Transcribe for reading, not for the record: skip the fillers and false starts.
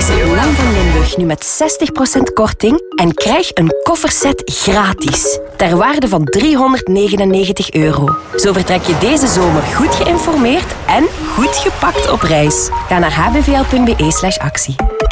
Deze Lang van Limburg nu met 60% korting en krijg een kofferset gratis. Ter waarde van €399. Zo vertrek je deze zomer goed geïnformeerd en goed gepakt op reis. Ga naar hbvl.be/actie.